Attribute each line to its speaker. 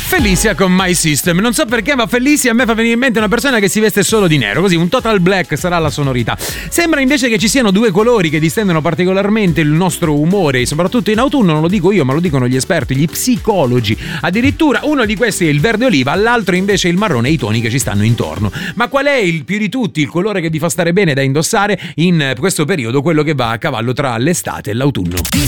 Speaker 1: Felicia con My System. Non so perché, ma Felicia a me fa venire in mente una persona che si veste solo di nero, così un total black sarà la sonorità. Sembra invece che ci siano due colori che distendono particolarmente il nostro umore, soprattutto in autunno. Non lo dico io, ma lo dicono gli esperti, gli psicologi. Addirittura uno di questi è il verde oliva, l'altro invece è il marrone e i toni che ci stanno intorno. Ma qual è il più di tutti, il colore che vi fa stare bene da indossare in questo periodo, quello che va a cavallo tra l'estate e l'autunno?